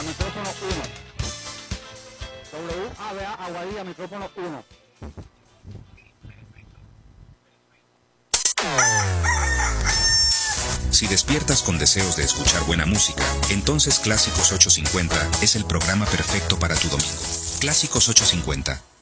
micrófono 1. WABA Aguadilla, micrófono 1. Si despiertas con deseos de escuchar buena música, entonces Clásicos 850 es el programa perfecto para tu domingo. Clásicos 850.